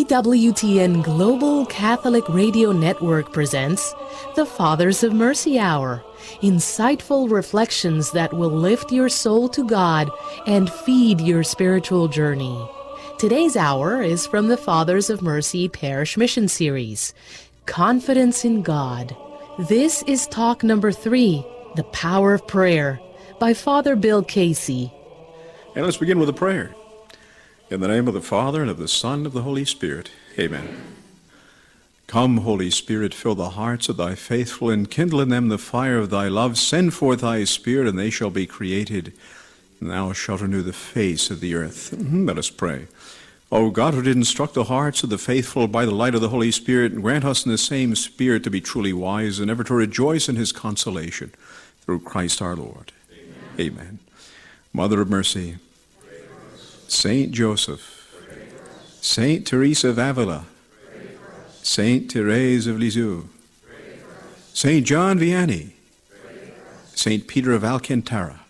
EWTN Global Catholic Radio Network presents the Fathers of Mercy Hour, insightful reflections that will lift your soul to God and feed your spiritual journey. Today's hour is from the Fathers of Mercy Parish Mission Series, Confidence in God. This is talk number 3, The Power of Prayer, by Father Bill Casey. And let's begin with a prayer. In the name of the Father, and of the Son, and of the Holy Spirit. Amen. Come, Holy Spirit, fill the hearts of thy faithful, and kindle in them the fire of thy love. Send forth thy Spirit, and they shall be created, and thou shalt renew the face of the earth. Let us pray. O God, who did instruct the hearts of the faithful by the light of the Holy Spirit, grant us in the same Spirit to be truly wise, and ever to rejoice in his consolation, through Christ our Lord. Amen. Amen. Mother of Mercy, Saint Joseph, Saint Teresa of Avila, Saint Therese of Lisieux, Saint John Vianney, Saint Peter of Alcantara.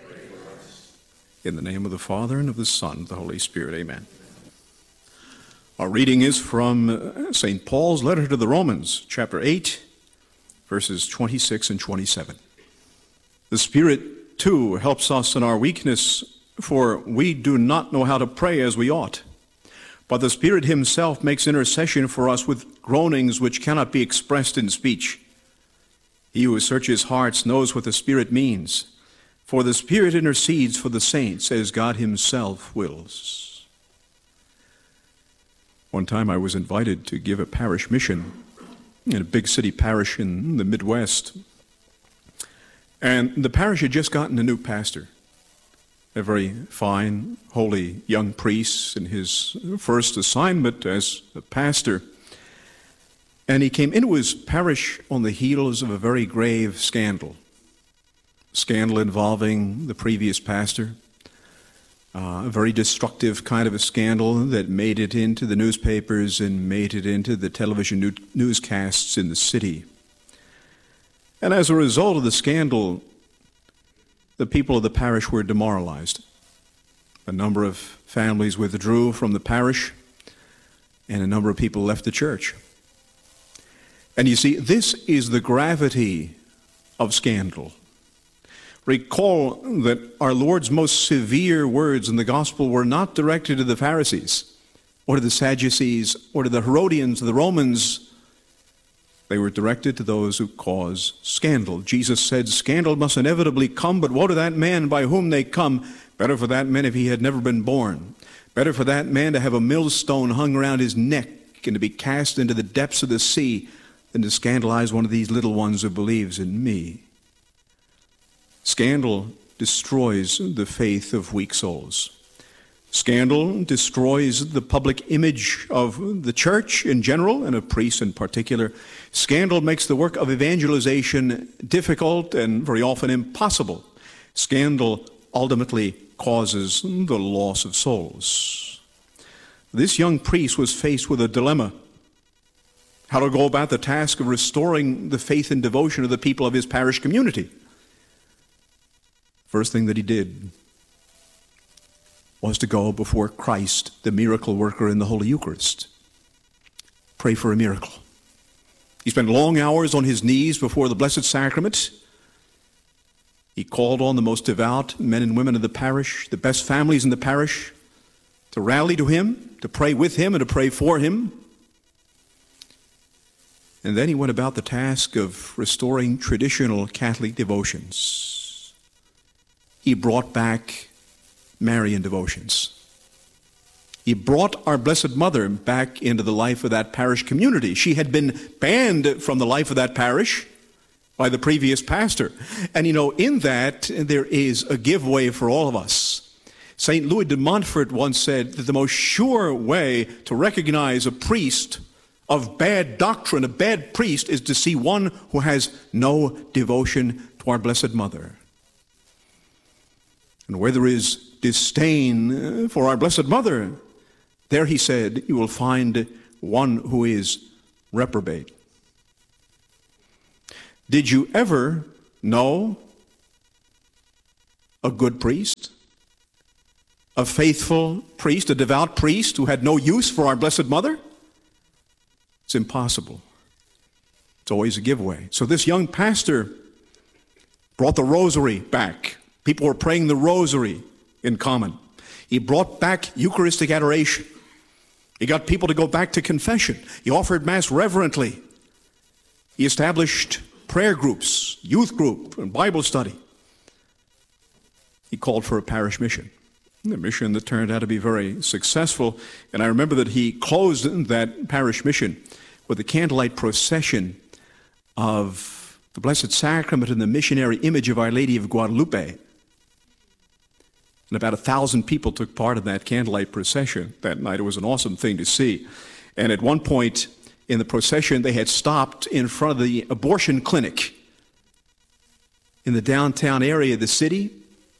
In the name of the Father, and of the Son, and of the Holy Spirit. Amen. Our reading is from St. Paul's letter to the Romans, chapter 8, verses 26 and 27. The Spirit, too, helps us in our weakness, for we do not know how to pray as we ought. But the Spirit himself makes intercession for us with groanings which cannot be expressed in speech. He who searches hearts knows what the Spirit means, for the Spirit intercedes for the saints as God himself wills. One time I was invited to give a parish mission in a big city parish in the Midwest. And the parish had just gotten a new pastor. A very fine, holy young priest in his first assignment as a pastor. And he came into his parish on the heels of a very grave scandal. Scandal involving the previous pastor. A very destructive kind of a scandal that made it into the newspapers and made it into the television newscasts in the city. And as a result of the scandal, the people of the parish were demoralized. A number of families withdrew from the parish, and a number of people left the church. And you see, this is the gravity of scandal. Recall that our Lord's most severe words in the gospel were not directed to the Pharisees, or to the Sadducees, or to the Herodians, or the Romans. They were directed to those who cause scandal. Jesus said, scandal must inevitably come, but woe to that man by whom they come. Better for that man if he had never been born. Better for that man to have a millstone hung around his neck and to be cast into the depths of the sea than to scandalize one of these little ones who believes in me. Scandal destroys the faith of weak souls. Scandal destroys the public image of the church in general and of priests in particular. Scandal makes the work of evangelization difficult and very often impossible. Scandal ultimately causes the loss of souls. This young priest was faced with a dilemma: how to go about the task of restoring the faith and devotion of the people of his parish community. First thing that he did was to go before Christ, the miracle worker in the Holy Eucharist. Pray for a miracle. He spent long hours on his knees before the Blessed Sacrament. He called on the most devout men and women of the parish, the best families in the parish, to rally to him, to pray with him, and to pray for him. And then he went about the task of restoring traditional Catholic devotions. He brought back Marian devotions. He brought our Blessed Mother back into the life of that parish community. She had been banned from the life of that parish by the previous pastor. And in that, there is a giveaway for all of us. St. Louis de Montfort once said that the most sure way to recognize a priest of bad doctrine, a bad priest, is to see one who has no devotion to our Blessed Mother. And where there is disdain for our Blessed Mother, there, he said, you will find one who is reprobate. Did you ever know a good priest? A faithful priest, a devout priest who had no use for our Blessed Mother? It's impossible. It's always a giveaway. So this young pastor brought the rosary back. People were praying the rosary in common. He brought back Eucharistic adoration. He got people to go back to confession. He offered Mass reverently. He established prayer groups, youth group, and Bible study. He called for a parish mission. A mission that turned out to be very successful. And I remember that he closed that parish mission with a candlelight procession of the Blessed Sacrament and the missionary image of Our Lady of Guadalupe. And about 1,000 people took part in that candlelight procession that night. It was an awesome thing to see. And at one point in the procession, they had stopped in front of the abortion clinic in the downtown area of the city.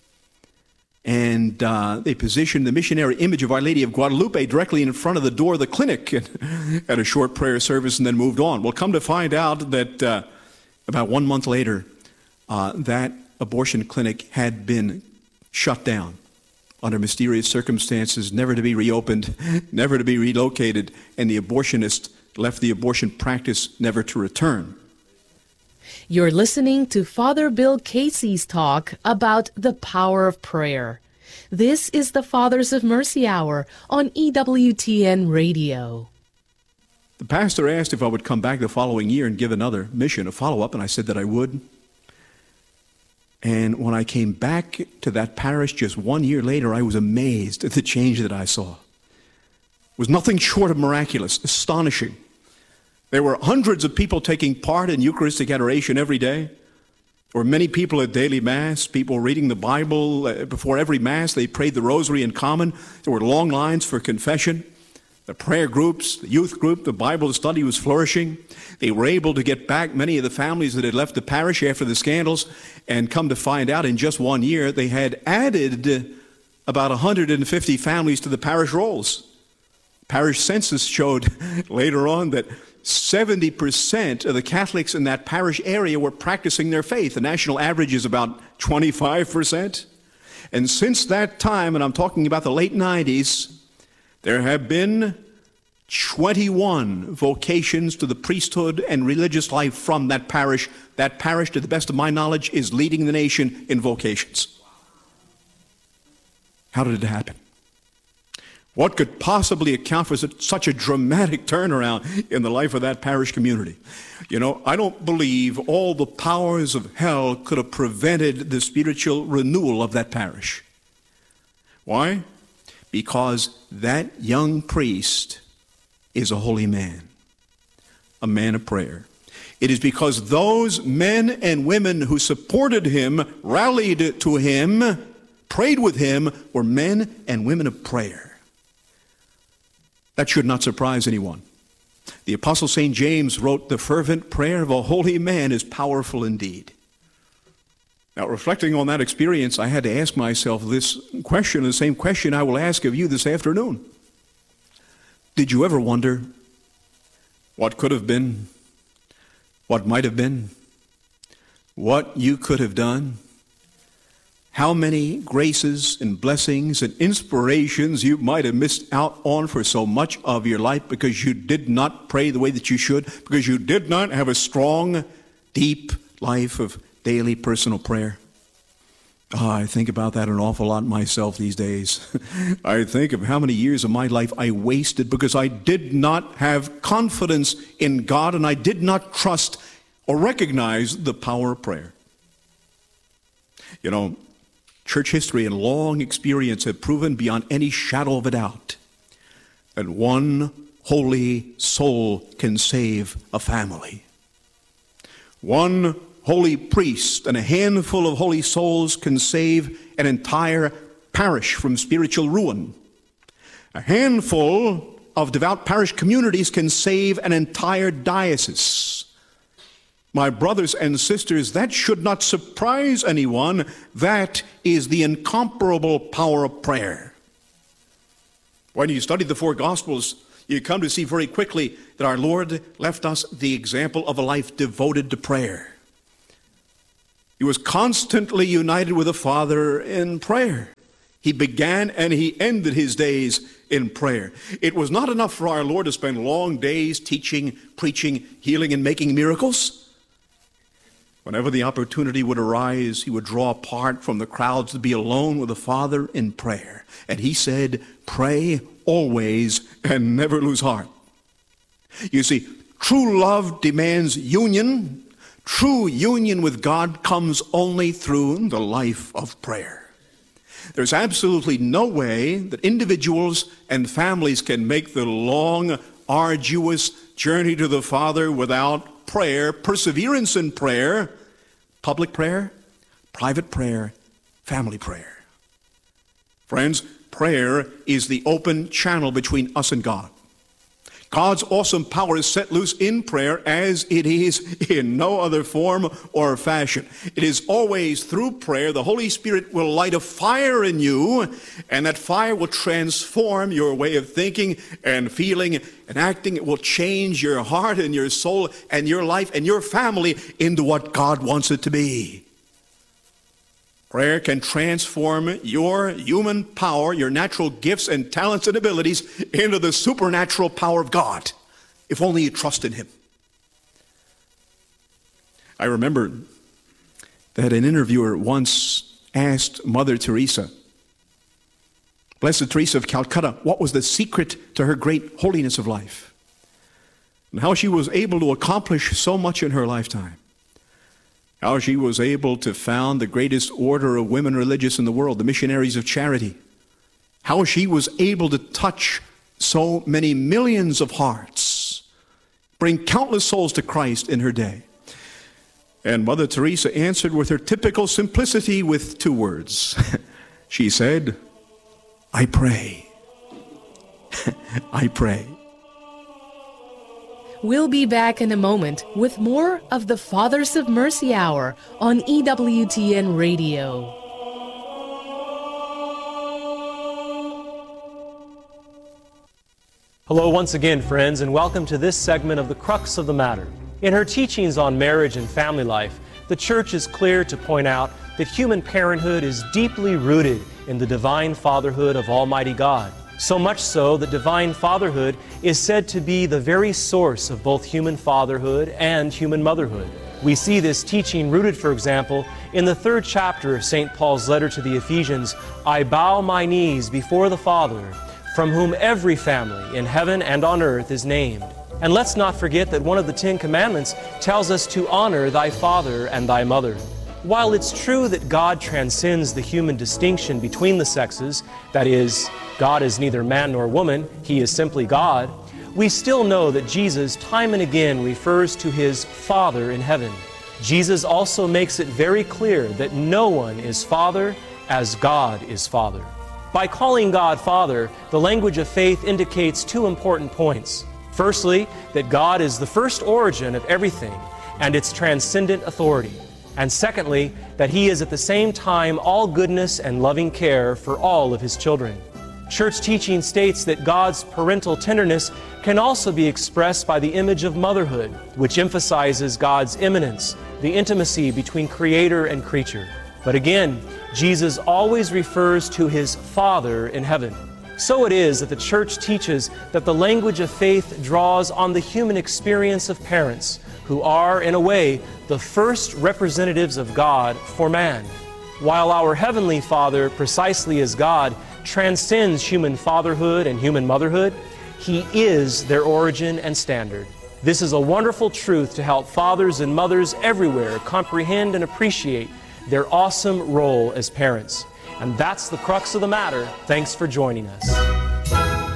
And they positioned the missionary image of Our Lady of Guadalupe directly in front of the door of the clinic and had a short prayer service and then moved on. Well, come to find out that about 1 month later, that abortion clinic had been shut down under mysterious circumstances, never to be reopened, never to be relocated, and the abortionist left the abortion practice never to return. You're listening to Father Bill Casey's talk about the power of prayer. This is the Fathers of Mercy Hour on EWTN Radio. The pastor asked if I would come back the following year and give another mission, a follow-up, and I said that I would. And when I came back to that parish just 1 year later, I was amazed at the change that I saw. It was nothing short of miraculous, astonishing. There were hundreds of people taking part in Eucharistic adoration every day. There were many people at daily Mass, people reading the Bible. Before every Mass, they prayed the Rosary in common. There were long lines for confession. The prayer groups, the youth group, the Bible study was flourishing. They were able to get back many of the families that had left the parish after the scandals, and come to find out in just 1 year, they had added about 150 families to the parish rolls. Parish census showed later on that 70% of the Catholics in that parish area were practicing their faith. The national average is about 25%. And since that time, and I'm talking about the late 90s, there have been 21 vocations to the priesthood and religious life from that parish. That parish, to the best of my knowledge, is leading the nation in vocations. How did it happen? What could possibly account for such a dramatic turnaround in the life of that parish community? You know, I don't believe all the powers of hell could have prevented the spiritual renewal of that parish. Why? Because that young priest is a holy man, a man of prayer. It is because those men and women who supported him, rallied to him, prayed with him, were men and women of prayer. That should not surprise anyone. The Apostle St. James wrote, "The fervent prayer of a holy man is powerful indeed." Now, reflecting on that experience, I had to ask myself this question, the same question I will ask of you this afternoon. Did you ever wonder what could have been, what might have been, what you could have done? How many graces and blessings and inspirations you might have missed out on for so much of your life because you did not pray the way that you should, because you did not have a strong, deep life of daily personal prayer. Oh, I think about that an awful lot myself these days. I think of how many years of my life I wasted because I did not have confidence in God and I did not trust or recognize the power of prayer. You know, church history and long experience have proven beyond any shadow of a doubt that one holy soul can save a family. One holy priest and a handful of holy souls can save an entire parish from spiritual ruin. A handful of devout parish communities can save an entire diocese. My brothers and sisters, that should not surprise anyone. That is the incomparable power of prayer. When you study the four Gospels, you come to see very quickly that our Lord left us the example of a life devoted to prayer. He was constantly united with the Father in prayer. He began and he ended his days in prayer. It was not enough for our Lord to spend long days teaching, preaching, healing, and making miracles. Whenever the opportunity would arise, he would draw apart from the crowds to be alone with the Father in prayer. And he said, pray always and never lose heart. You see, true love demands union. True union with God comes only through the life of prayer. There's absolutely no way that individuals and families can make the long, arduous journey to the Father without prayer, perseverance in prayer, public prayer, private prayer, family prayer. Friends, prayer is the open channel between us and God. God's awesome power is set loose in prayer as it is in no other form or fashion. It is always through prayer. The Holy Spirit will light a fire in you, and that fire will transform your way of thinking and feeling and acting. It will change your heart and your soul and your life and your family into what God wants it to be. Prayer can transform your human power, your natural gifts and talents and abilities into the supernatural power of God, if only you trust in Him. I remember that an interviewer once asked Mother Teresa, Blessed Teresa of Calcutta, what was the secret to her great holiness of life, and how she was able to accomplish so much in her lifetime. How she was able to found the greatest order of women religious in the world, the Missionaries of Charity. How she was able to touch so many millions of hearts, bring countless souls to Christ in her day. And Mother Teresa answered with her typical simplicity with two words. She said, I pray. I pray. We'll be back in a moment with more of the Fathers of Mercy Hour on EWTN Radio. Hello once again, friends, and welcome to this segment of The Crux of the Matter. In her teachings on marriage and family life, the Church is clear to point out that human parenthood is deeply rooted in the divine fatherhood of Almighty God. So much so that divine fatherhood is said to be the very source of both human fatherhood and human motherhood. We see this teaching rooted, for example, in the 3rd chapter of St. Paul's letter to the Ephesians, I bow my knees before the Father, from whom every family in heaven and on earth is named. And let's not forget that one of the 10 Commandments tells us to honor thy father and thy mother. While it's true that God transcends the human distinction between the sexes, that is, God is neither man nor woman, He is simply God, we still know that Jesus time and again refers to His Father in heaven. Jesus also makes it very clear that no one is Father as God is Father. By calling God Father, the language of faith indicates two important points. Firstly, that God is the first origin of everything and its transcendent authority. And secondly, that He is at the same time all goodness and loving care for all of His children. Church teaching states that God's parental tenderness can also be expressed by the image of motherhood, which emphasizes God's immanence, the intimacy between Creator and creature. But again, Jesus always refers to His Father in heaven. So it is that the Church teaches that the language of faith draws on the human experience of parents, who are, in a way, the first representatives of God for man. While our Heavenly Father, precisely as God, transcends human fatherhood and human motherhood, He is their origin and standard. This is a wonderful truth to help fathers and mothers everywhere comprehend and appreciate their awesome role as parents. And that's the crux of the matter. Thanks for joining us.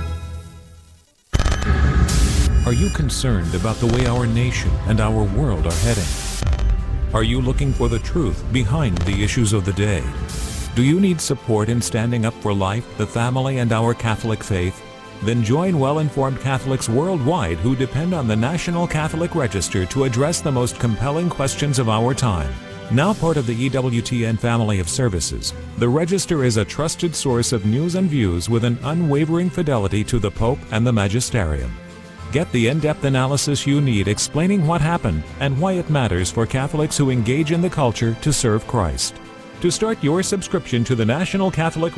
Are you concerned about the way our nation and our world are heading? Are you looking for the truth behind the issues of the day? Do you need support in standing up for life, the family, and our Catholic faith? Then join well-informed Catholics worldwide who depend on the National Catholic Register to address the most compelling questions of our time. Now part of the EWTN family of services, the Register is a trusted source of news and views with an unwavering fidelity to the Pope and the Magisterium. Get the in-depth analysis you need explaining what happened and why it matters for Catholics who engage in the culture to serve Christ. To start your subscription to the National Catholic